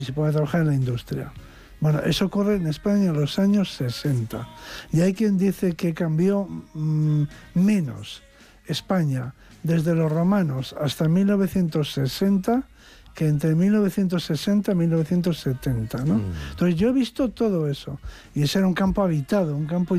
se puede trabajar en la industria. Bueno, eso ocurre en España en los años 60. Y hay quien dice que cambió menos España desde los romanos hasta 1960 que entre 1960 y 1970, ¿no? Entonces yo he visto todo eso. Y ese era un campo habitado, un campo